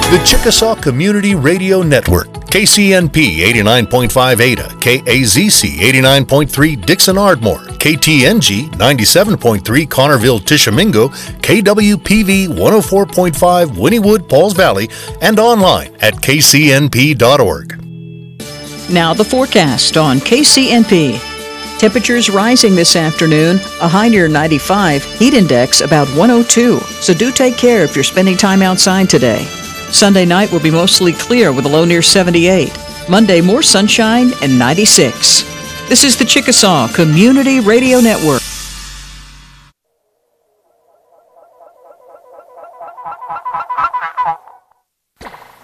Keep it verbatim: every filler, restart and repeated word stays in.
The Chickasaw Community Radio Network, K C N P eighty-nine point five Ada, K A Z C eighty-nine point three Dixon Ardmore, K T N G ninety-seven point three Connorville Tishomingo, K W P V one oh four point five Wynnewood Pauls Valley, and online at k c n p dot org. Now the forecast on K C N P. Temperatures rising this afternoon, a high near ninety-five, heat index about one oh two, so do take care if you're spending time outside today. Sunday night will be mostly clear with a low near seventy-eight. Monday, more sunshine and ninety-six. This is the Chickasaw Community Radio Network.